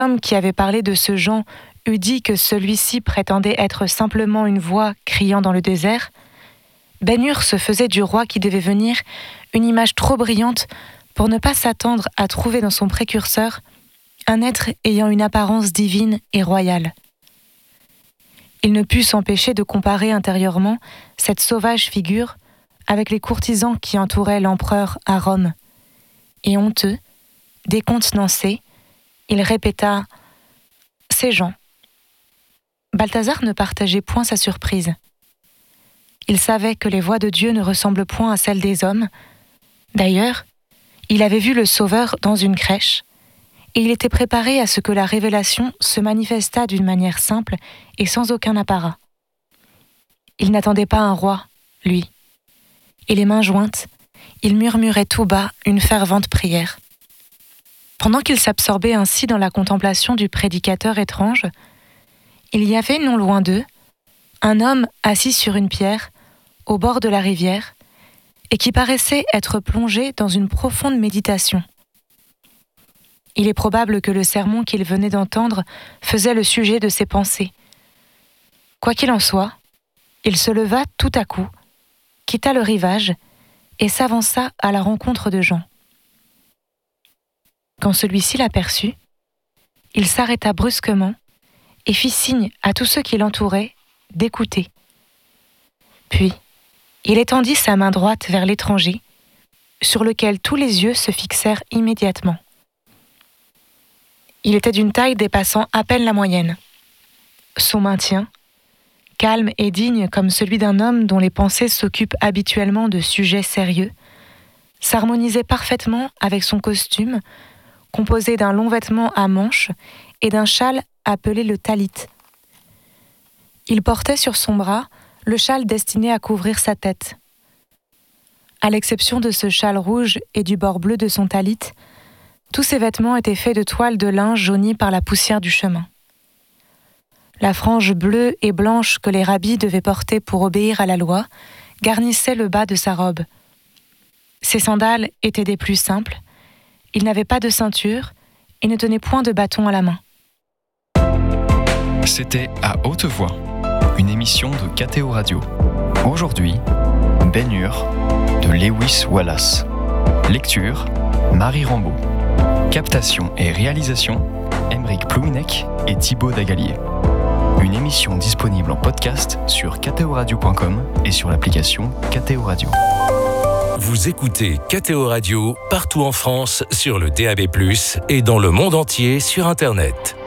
L'homme qui avait parlé de ce Jean eût dit que celui-ci prétendait être simplement une voix criant dans le désert, Ben-Hur se faisait du roi qui devait venir une image trop brillante pour ne pas s'attendre à trouver dans son précurseur un être ayant une apparence divine et royale. Il ne put s'empêcher de comparer intérieurement cette sauvage figure avec les courtisans qui entouraient l'empereur à Rome. Et honteux, décontenancé, il répéta « C'est Jean ». Balthazar ne partageait point sa surprise. Il savait que les voix de Dieu ne ressemblent point à celles des hommes. D'ailleurs, il avait vu le Sauveur dans une crèche, et il était préparé à ce que la révélation se manifestât d'une manière simple et sans aucun apparat. Il n'attendait pas un roi, lui. Et les mains jointes, il murmurait tout bas une fervente prière. Pendant qu'il s'absorbait ainsi dans la contemplation du prédicateur étrange, il y avait non loin d'eux un homme assis sur une pierre, au bord de la rivière, et qui paraissait être plongé dans une profonde méditation. Il est probable que le sermon qu'il venait d'entendre faisait le sujet de ses pensées. Quoi qu'il en soit, il se leva tout à coup, quitta le rivage et s'avança à la rencontre de Jean. Quand celui-ci l'aperçut, il s'arrêta brusquement et fit signe à tous ceux qui l'entouraient d'écouter. Puis, il étendit sa main droite vers l'étranger, sur lequel tous les yeux se fixèrent immédiatement. Il était d'une taille dépassant à peine la moyenne. Son maintien, calme et digne comme celui d'un homme dont les pensées s'occupent habituellement de sujets sérieux, s'harmonisait parfaitement avec son costume, composé d'un long vêtement à manches et d'un châle appelé le talit. Il portait sur son bras le châle destiné à couvrir sa tête. À l'exception de ce châle rouge et du bord bleu de son talit, tous ses vêtements étaient faits de toile de lin jaunie par la poussière du chemin. La frange bleue et blanche que les rabbis devaient porter pour obéir à la loi garnissait le bas de sa robe. Ses sandales étaient des plus simples, il n'avait pas de ceinture et ne tenait point de bâton à la main. C'était À Haute Voix, une émission de KTO Radio. Aujourd'hui, Ben-Hur de Lewis Wallace. Lecture, Marie Rambaud. Captation et réalisation, Aymeric Plouinec et Thibaut Dagalier. Une émission disponible en podcast sur ktoradio.com et sur l'application KTO Radio. Vous écoutez KTO Radio partout en France sur le DAB+, et dans le monde entier sur Internet.